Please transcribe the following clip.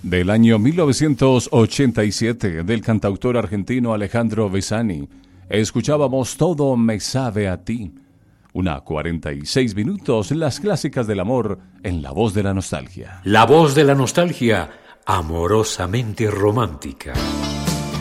del año 1987 del cantautor argentino Alejandro Besani. Escuchábamos Todo me sabe a ti. Una 46 minutos, las clásicas del amor en la voz de la nostalgia. La voz de la nostalgia, amorosamente romántica.